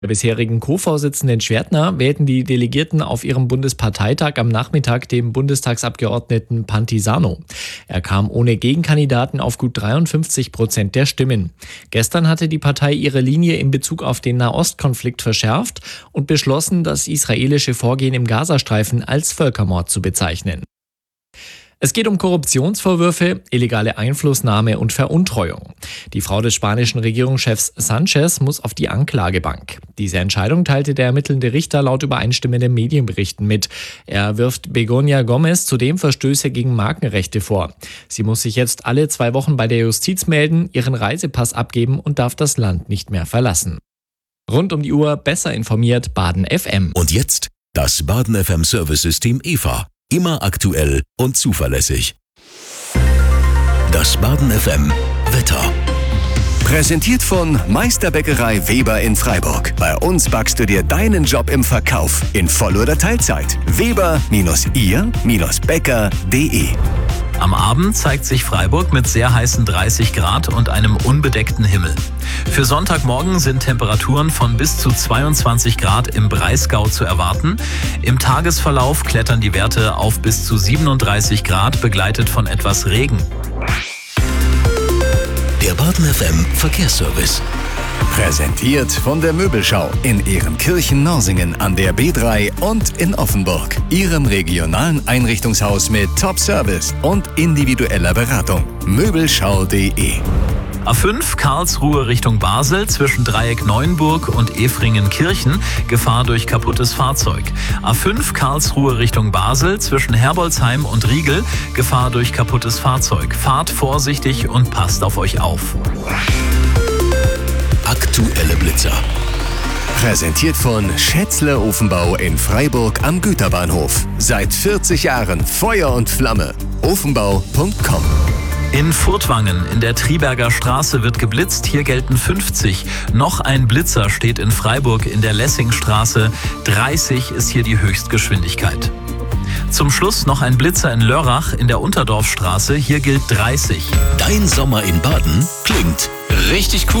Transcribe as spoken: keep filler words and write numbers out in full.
Der bisherigen Co-Vorsitzenden Schwertner wählten die Delegierten auf ihrem Bundesparteitag am Nachmittag den Bundestagsabgeordneten Pantisano. Er kam ohne Gegenkandidaten auf gut dreiundfünfzig Prozent der Stimmen. Gestern hatte die Partei ihre Linie in Bezug auf den Nahostkonflikt verschärft und beschlossen, das israelische Vorgehen im Gazastreifen als Völkermord zu bezeichnen. Es geht um Korruptionsvorwürfe, illegale Einflussnahme und Veruntreuung. Die Frau des spanischen Regierungschefs Sanchez muss auf die Anklagebank. Diese Entscheidung teilte der ermittelnde Richter laut übereinstimmenden Medienberichten mit. Er wirft Begoña Gómez zudem Verstöße gegen Markenrechte vor. Sie muss sich jetzt alle zwei Wochen bei der Justiz melden, ihren Reisepass abgeben und darf das Land nicht mehr verlassen. Rund um die Uhr besser informiert Baden F M. Und jetzt das Baden F M Service-System E V A. Immer aktuell und zuverlässig. Das Baden F M Wetter. Präsentiert von Meisterbäckerei Weber in Freiburg. Bei uns backst du dir deinen Job im Verkauf in Voll- oder Teilzeit. Weber ihr Bäcker punkt de. Am Abend zeigt sich Freiburg mit sehr heißen dreißig Grad und einem unbedeckten Himmel. Für Sonntagmorgen sind Temperaturen von bis zu zweiundzwanzig Grad im Breisgau zu erwarten. Im Tagesverlauf klettern die Werte auf bis zu siebenunddreißig Grad, begleitet von etwas Regen. Der Baden F M Verkehrsservice. Präsentiert von der Möbelschau in Ehrenkirchen-Norsingen an der B drei und in Offenburg. Ihrem regionalen Einrichtungshaus mit Top-Service und individueller Beratung. Möbelschau punkt de. A fünf Karlsruhe Richtung Basel zwischen Dreieck Neuenburg und Efringen-Kirchen, Gefahr durch kaputtes Fahrzeug. A fünf Karlsruhe Richtung Basel zwischen Herbolzheim und Riegel, Gefahr durch kaputtes Fahrzeug. Fahrt vorsichtig und passt auf euch auf. Aktuelle Blitzer. Präsentiert von Schätzle Ofenbau in Freiburg am Güterbahnhof. Seit vierzig Jahren Feuer und Flamme. ofenbau punkt com. In Furtwangen in der Triberger Straße wird geblitzt, hier gelten fünfzig. Noch ein Blitzer steht in Freiburg in der Lessingstraße. dreißig ist hier die Höchstgeschwindigkeit. Zum Schluss noch ein Blitzer in Lörrach in der Unterdorfstraße, hier gilt dreißig. Dein Sommer in Baden klingt richtig cool.